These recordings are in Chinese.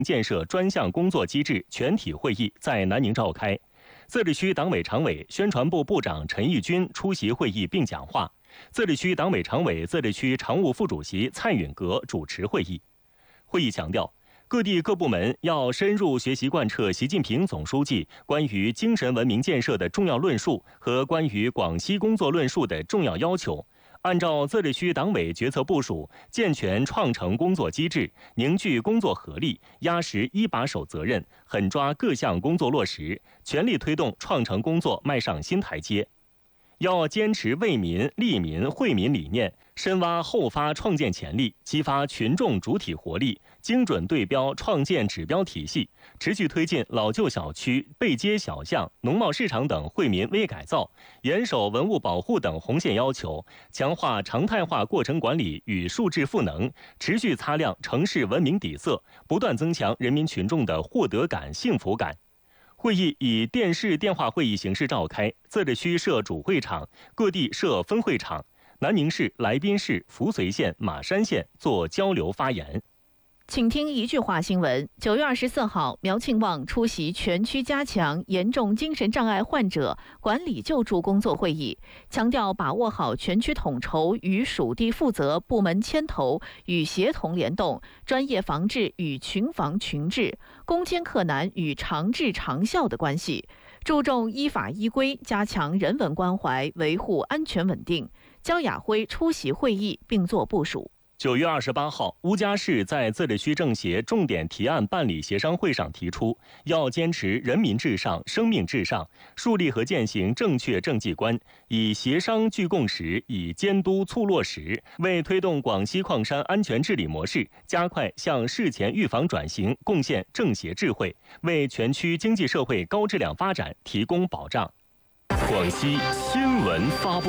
建设专项工作机制全体会议在南宁召开。自治区党委常委、宣传部部长陈义军出席会议并讲话。自治区党委常委、自治区常务副主席蔡允革主持会议。会议强调，各地各部门要深入学习贯彻习近平总书记关于精神文明建设的重要论述和关于广西工作论述的重要要求，按照自治区党委决策部署，健全创城工作机制，凝聚工作合力，压实一把手责任，狠抓各项工作落实，全力推动创城工作迈上新台阶。要坚持为民、利民、惠民理念，深挖后发创建潜力，激发群众主体活力，精准对标创建指标体系，持续推进老旧小区、背街小巷、农贸市场等惠民微改造，严守文物保护等红线要求，强化常态化过程管理与数字赋能，持续擦亮城市文明底色，不断增强人民群众的获得感、幸福感。会议以电视电话会议形式召开，自治区设主会场，各地设分会场。南宁市、来宾市、扶绥县、马山县做交流发言。 请听一句话新闻。9月24号，苗庆旺出席全区加强严重精神障碍患者管理救助工作会议，强调把握好全区统筹与属地负责部门牵头与协同联动，专业防治与群防群治，攻坚克难与长治长效的关系，注重依法依规，加强人文关怀，维护安全稳定。焦雅辉出席会议并作部署。 9月28号，乌家市在自治区政协重点提案办理协商会上提出，要坚持人民至上、生命至上，树立和践行正确政绩观，以协商聚共识，以监督促落实，为推动广西矿山安全治理模式加快向事前预防转型贡献政协智慧，为全区经济社会高质量发展提供保障。广西新闻发布。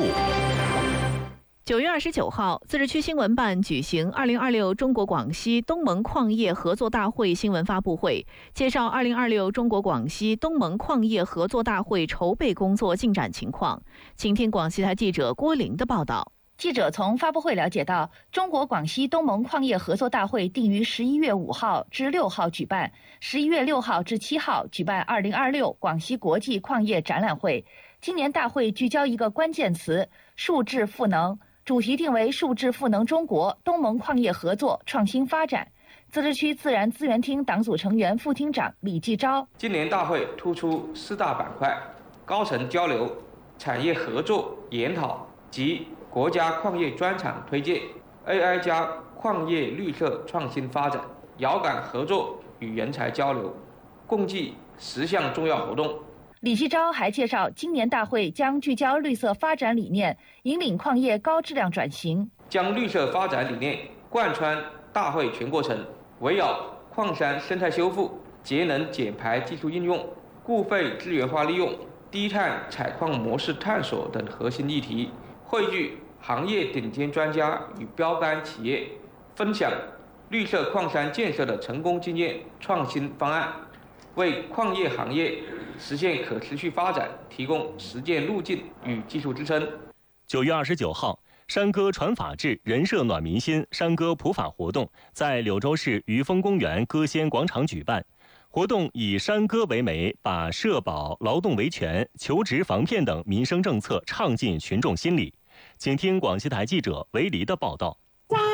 9月29号，自治区新闻办举行2026中国广西东盟矿业合作大会新闻发布会，介绍2026中国广西东盟矿业合作大会筹备工作进展情况。请听广西台记者郭玲的报道。 记者从发布会了解到，中国广西东盟矿业合作大会定于11月5号至6号举办，11月6号至7号举办2026广西国际矿业展览会。今年大会聚焦一个关键词：数字赋能。主题定为数字赋能中国东盟矿业合作创新发展。自治区自然资源厅党组成员、副厅长李继钊， 今年大会突出4大板块：高层交流、产业合作研讨及国家矿业专场推介、AI 加矿业绿色创新发展、遥感合作与人才交流，共计10项重要活动。 李继钊还介绍，今年大会将聚焦绿色发展理念，引领矿业高质量转型， 将绿色发展理念贯穿大会全过程，围绕矿山生态修复、节能减排技术应用、固废资源化利用、低碳采矿模式探索等核心议题，汇聚行业顶尖专家与标杆企业，分享绿色矿山建设的成功经验、创新方案，为矿业行业实现可持续发展提供实践路径与技术支撑。 9月29号，山歌传法治，人社暖民心山歌普法活动在柳州市余丰公园歌仙广场举办。活动以山歌为媒，把社保、劳动维权、求职防骗等民生政策唱进群众心里。请听广西台记者韦黎的报道。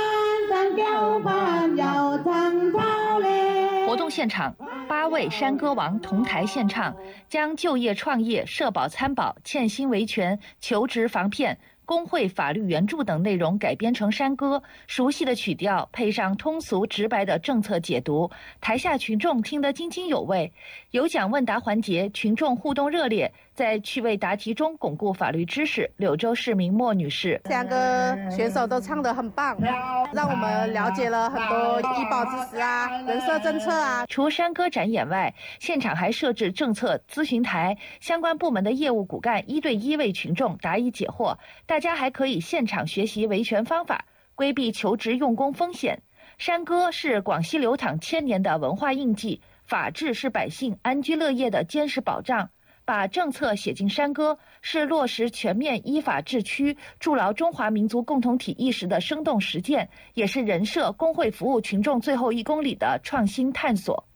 活动现场，8位山歌王同台献唱，将就业创业、社保参保、欠薪维权、求职防骗、工会法律援助等内容改编成山歌，熟悉的曲调配上通俗直白的政策解读，台下群众听得津津有味。有奖问答环节，群众互动热烈，在趣味答题中巩固法律知识。柳州市民莫女士 ，2个选手都唱得很棒，让我们了解了很多医保知识啊、人社政策啊。 除山歌展演外，现场还设置政策咨询台，相关部门的业务骨干1对1为群众答疑解惑。大家还可以现场学习维权方法，规避求职用工风险。山歌是广西流淌1000年的文化印记，法治是百姓安居乐业的坚实保障。把政策写进山歌，是落实全面依法治区、筑牢中华民族共同体意识的生动实践，也是人社工会服务群众最后1公里的创新探索。